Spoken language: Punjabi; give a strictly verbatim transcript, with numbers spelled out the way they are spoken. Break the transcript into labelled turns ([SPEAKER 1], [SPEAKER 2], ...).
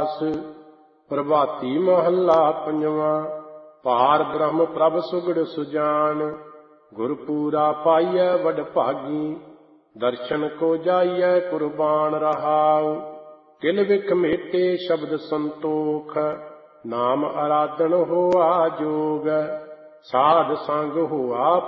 [SPEAKER 1] ਰਵਿਦਾਸ। ਪ੍ਰਭਾਤੀ ਮਹੱਲਾ ਪੰਜਵਾਂ। ਪਾਰ ਬ੍ਰਹਮ ਪ੍ਰਭ ਸੁਗੜ ਸੁਜਾਨ, ਗੁਰਪੂਰਾ ਪਾਈਐ ਵਡ ਭਾਗੀ। ਦਰਸ਼ਨ ਕੋ ਜਾਈਐ ਕੁਰਬਾਨ ਰਹਾਉ, ਕਿਲ ਵਿਖ ਮੇਟੇ ਸ਼ਬਦ ਸੰਤੋਖ। ਨਾਮ ਅਰਾਧਨ ਹੋਆ ਜੋਗ, ਸਾਧ ਸੰਗ ਹੋਆ